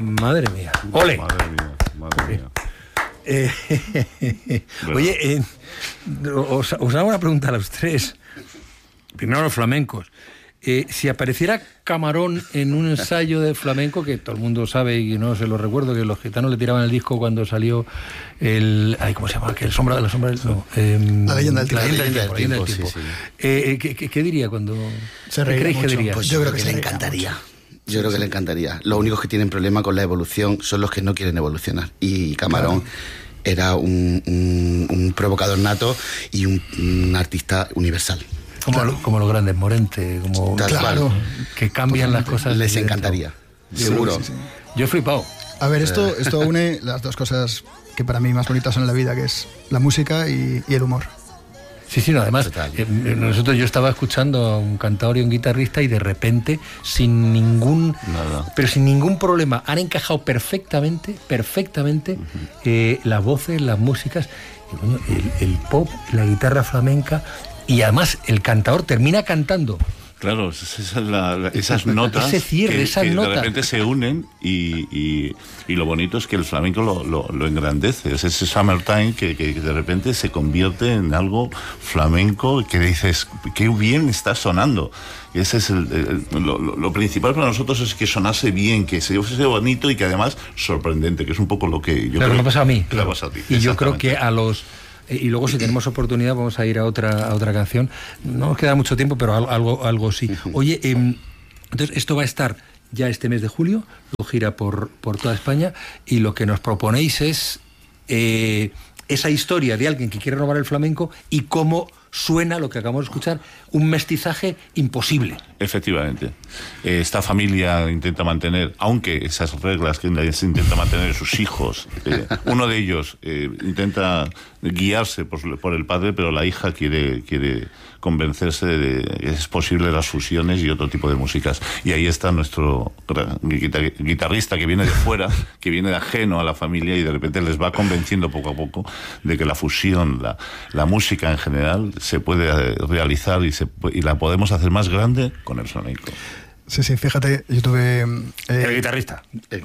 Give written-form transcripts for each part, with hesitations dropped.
Madre mía. ¡Ole! Madre mía. Oye, os hago una pregunta a los tres. Primero a los flamencos. Si apareciera Camarón en un ensayo de flamenco, que todo el mundo sabe y no se lo recuerdo, que los gitanos le tiraban el disco cuando salió el... ¿cómo se llama? La leyenda del tiempo. Sí. ¿Qué diría cuando... ¿Qué creéis que diría? Pues yo creo que le encantaría. Yo creo que le encantaría. Los únicos que tienen problema con la evolución son los que no quieren evolucionar. Y Camarón era un provocador nato y un artista universal. Como los grandes, Morente, que cambian las cosas. Les encantaría, seguro. Sí. Yo he flipado. A ver, esto une las dos cosas que para mí más bonitas son en la vida, que es la música y el humor. Sí, no, además, yo estaba escuchando a un cantador y un guitarrista y de repente, sin ningún problema, han encajado perfectamente las voces, las músicas, el pop, la guitarra flamenca, y además el cantador termina cantando. Claro, esas notas ese cierre, esas notas de repente se unen y lo bonito es que el flamenco lo engrandece. Es ese Summertime que de repente se convierte en algo flamenco que dices, qué bien está sonando. Y ese es lo principal para nosotros, es que sonase bien, que sea bonito y que además sorprendente, que es un poco lo que yo creo que me pasa a mí. Que le pasa a ti. Y yo creo que a los... Y luego, si tenemos oportunidad, vamos a ir a otra canción. No nos queda mucho tiempo, pero algo sí. Oye, entonces esto va a estar ya este mes de julio, lo gira por toda España, y lo que nos proponéis es esa historia de alguien que quiere robar el flamenco y cómo suena lo que acabamos de escuchar, un mestizaje imposible. Efectivamente. Esta familia intenta mantener, aunque esas reglas que se intenta mantener sus hijos, uno de ellos intenta guiarse por el padre, pero la hija quiere convencerse de que es posible las fusiones y otro tipo de músicas. Y ahí está nuestro guitarrista que viene de fuera, que viene de ajeno a la familia, y de repente les va convenciendo poco a poco de que la fusión, la música en general, se puede realizar y la podemos hacer más grande con el flamenco. Sí, fíjate, yo tuve... el guitarrista.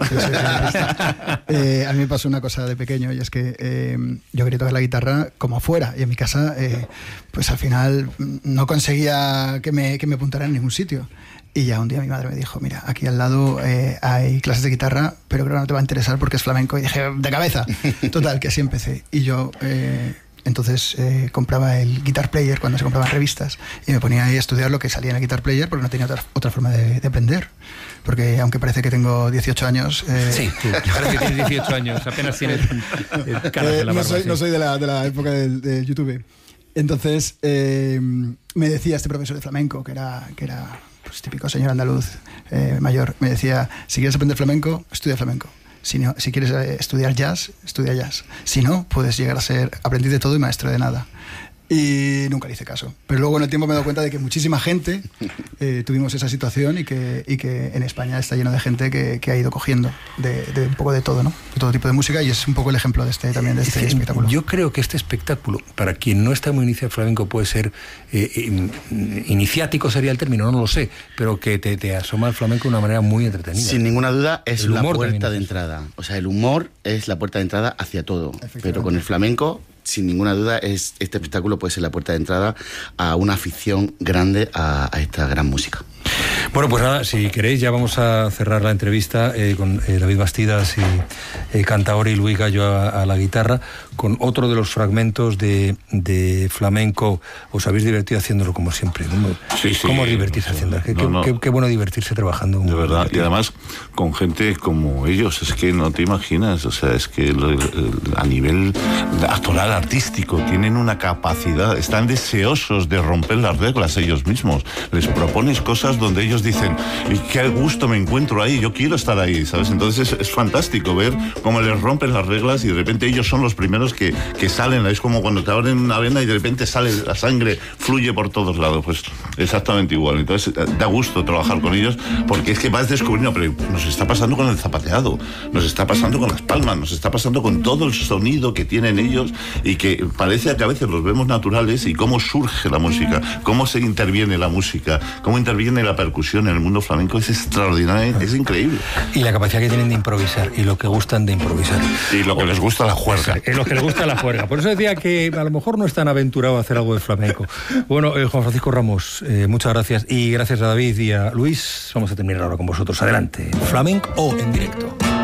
A mí me pasó una cosa de pequeño, y es que yo quería tocar la guitarra como fuera, y en mi casa, pues al final no conseguía que me apuntaran en ningún sitio. Y ya un día mi madre me dijo, mira, aquí al lado hay clases de guitarra, pero creo que no te va a interesar porque es flamenco. Y dije, de cabeza. Total, que así empecé. Y yo... Entonces compraba el Guitar Player cuando se compraban revistas y me ponía ahí a estudiar lo que salía en el Guitar Player, porque no tenía otra forma de aprender. Porque aunque parece que tengo 18 años... Sí, parece que tienes 18 años, apenas tienes cara de la barba. No soy de la época de YouTube. Entonces me decía este profesor de flamenco, que era pues, típico señor andaluz mayor, me decía, si quieres aprender flamenco, estudia flamenco. Si quieres estudiar jazz, estudia jazz. Si no, puedes llegar a ser aprendiz de todo y maestro de nada. Y nunca le hice caso. Pero luego en el tiempo me he dado cuenta de que muchísima gente tuvimos esa situación y que en España está lleno de gente que ha ido cogiendo de un poco de todo, ¿no? De todo tipo de música, y es un poco el ejemplo de este espectáculo. Yo creo que este espectáculo, para quien no está muy iniciado en flamenco, puede ser iniciático, sería el término, no lo sé, pero que te asoma el flamenco de una manera muy entretenida. Sin ninguna duda es la puerta de entrada. O sea, el humor es la puerta de entrada hacia todo. Pero con el flamenco, sin ninguna duda, este espectáculo puede ser la puerta de entrada a una afición grande a esta gran música. Bueno, pues nada, si queréis ya vamos a cerrar la entrevista con David Bastidas y cantador, y Luis Gallo a la guitarra, con otro de los fragmentos de flamenco. Os habéis divertido haciéndolo como siempre, ¿no? Sí. ¿Cómo os divertís haciendo? Qué bueno divertirse trabajando. De verdad, y además con gente como ellos, es que no te imaginas, o sea, es que a nivel actoral, artístico, tienen una capacidad, están deseosos de romper las reglas ellos mismos. Les propones cosas donde ellos dicen, qué gusto me encuentro ahí, yo quiero estar ahí, ¿sabes? Entonces es fantástico ver cómo les rompen las reglas y de repente ellos son los primeros que salen. Es como cuando te abren una vena y de repente sale la sangre, fluye por todos lados. Pues exactamente igual. Entonces da gusto trabajar con ellos, porque es que vas descubriendo, pero nos está pasando con el zapateado, nos está pasando con las palmas, nos está pasando con todo el sonido que tienen ellos, y que parece que a veces los vemos naturales, y cómo surge la música, cómo se interviene la música, cómo interviene la percusión, difusión en el mundo flamenco es extraordinaria, es increíble. Y la capacidad que tienen de improvisar, y lo que gustan de improvisar. Y lo que les gusta la juerga. Es lo que les gusta la juerga. Por eso decía que a lo mejor no es tan aventurado hacer algo de flamenco. Bueno, Juan Francisco Ramos, muchas gracias. Y gracias a David y a Luis. Vamos a terminar ahora con vosotros. Adelante. Flamenco en directo.